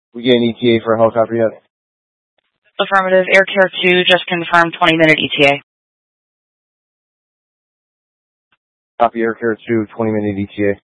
We get an ETA for a helicopter yet? Affirmative. Air Care 2 just confirmed 20-minute ETA. Copy Air Care 2, 20-minute ETA.